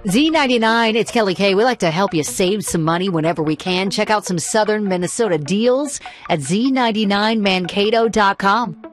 Z99, it's Kelly K. We like to help you save some money whenever we can. Check out some southern Minnesota deals at Z99Mankato.com.